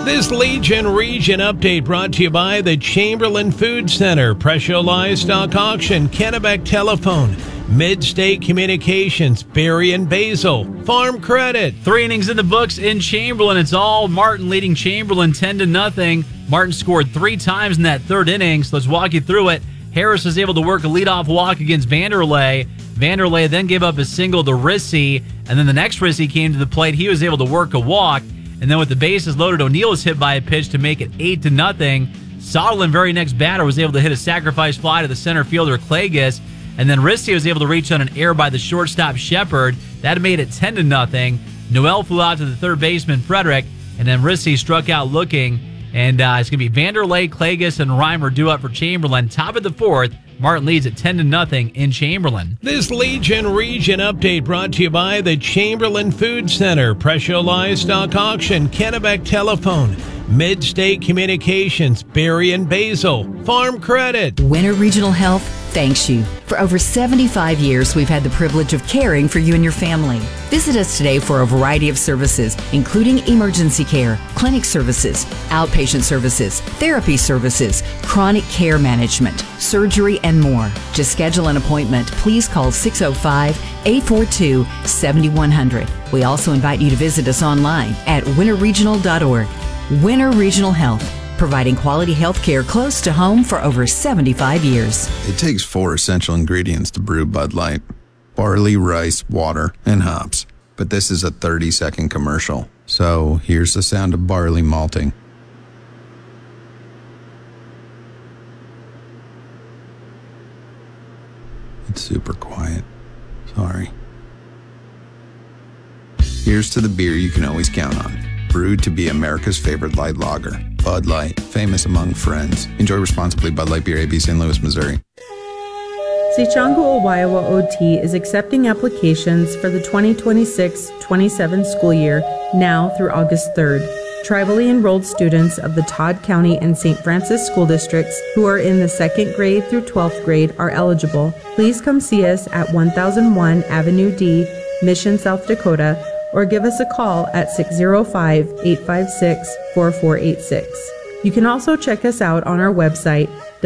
This Legion Region update brought to you by the Chamberlain Food Center, Presho Livestock Auction, Kennebec Telephone, Mid-State Communications, Berry and Basil, Farm Credit. 3 innings in the books in Chamberlain. It's all Martin leading Chamberlain 10-0. Martin scored 3 times in that 3rd inning, so let's walk you through it. Harris was able to work a leadoff walk against Vanderlei. Vanderlei then gave up a single to Rissy, and then the next Rissy came to the plate. He was able to work a walk, and then with the bases loaded, O'Neill was hit by a pitch to make it 8-0. Soderlin, very next batter, was able to hit a sacrifice fly to the center fielder Clagus, and then Rissy was able to reach on an error by the shortstop Shepard. That made it 10-0. Noel flew out to the third baseman Frederick, and then Rissy struck out looking. And it's going to be Vanderlei, Clagus, and Reimer due up for Chamberlain. Top of the 4th, Martin leads at 10-0 in Chamberlain. This Legion Region update brought to you by the Chamberlain Food Center, Presho Livestock Auction, Kennebec Telephone, Mid-State Communications, Berry and Basil, Farm Credit. Winter Regional Health thanks you. For over 75 years, we've had the privilege of caring for you and your family. Visit us today for a variety of services, including emergency care, clinic services, outpatient services, therapy services, chronic care management, surgery, and more. To schedule an appointment, please call 605-842-7100. We also invite you to visit us online at winterregional.org. Winter Regional Health, providing quality health care close to home for over 75 years. It takes 4 essential ingredients to brew Bud Light: barley, rice, water, and hops. But this is a 30-second commercial. So here's the sound of barley malting. It's super quiet. Sorry. Here's to the beer you can always count on. Brewed to be America's favorite light lager. Bud Light, famous among friends. Enjoy responsibly. Bud Light Beer, AB, St. Louis, Missouri. Sichangu Owayawa OT is accepting applications for the 2026-27 school year now through August 3rd. Tribally enrolled students of the Todd County and St. Francis school districts who are in the 2nd grade through 12th grade are eligible. Please come see us at 1001 Avenue D, Mission, South Dakota, or give us a call at 605-856-4486. You can also check us out on our website,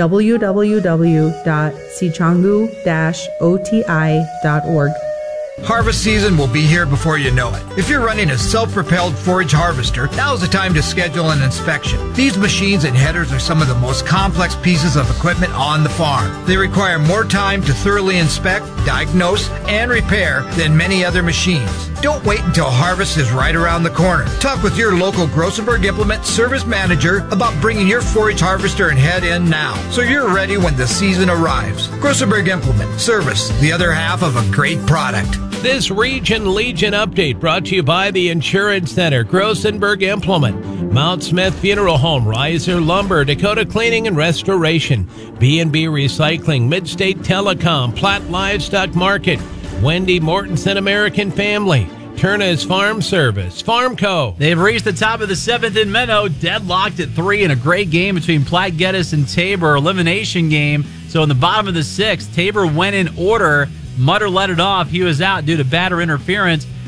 www.sichangu-oti.org. Harvest season will be here before you know it. If you're running a self-propelled forage harvester, now's the time to schedule an inspection. These machines and headers are some of the most complex pieces of equipment on the farm. They require more time to thoroughly inspect, diagnose, and repair than many other machines. Don't wait until harvest is right around the corner. Talk with your local Grossenberg Implement service manager about bringing your forage harvester and head in now, so you're ready when the season arrives. Grossenberg Implement, service, the other half of a great product. This Region Legion update brought to you by the Insurance Center, Grossenberg Implement, Mount Smith Funeral Home, Riser Lumber, Dakota Cleaning and Restoration, B&B Recycling, Midstate Telecom, Platt Livestock Market, Wendy Mortensen American Family, Turner's Farm Service, Farmco. They've reached the top of the 7th in Menno, deadlocked at 3 in a great game between Platte Geddes and Tabor, elimination game. So in the bottom of the 6th, Tabor went in order. Mutter led it off. He was out due to batter interference.